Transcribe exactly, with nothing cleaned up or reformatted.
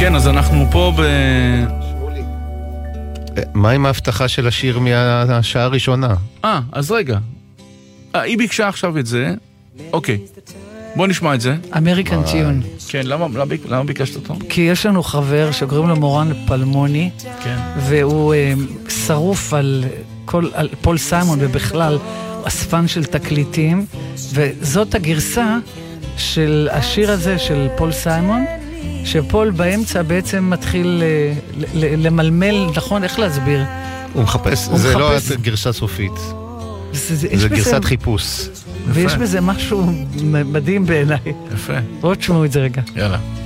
כן, אז אנחנו פה ב... מה עם ההבטחה של השיר מהשעה הראשונה? אה, אז רגע. אה, היא ביקשה עכשיו את זה. אוקיי. בוא נשמע את זה. אמריקן טיון. כן, למה, למה, למה ביקשת אותו? כי יש לנו חבר שקוראים לו מורן פלמוני, כן. והוא אה, שרוף על, כל, על פול סיימון, ובכלל הוא אספן של תקליטים, וזאת הגרסה של השיר הזה של פול סיימון, שפול באמצע בעצם מתחיל אה, ל- למלמל, נכון? איך להסביר? הוא מחפש, הוא זה מחפש... לא גרסה סופית. זה, זה, זה בזה... גרסת חיפוש. ויש בזה משהו מדהים בעיניי. יפה. בואו תשמעו את זה רגע. יאללה.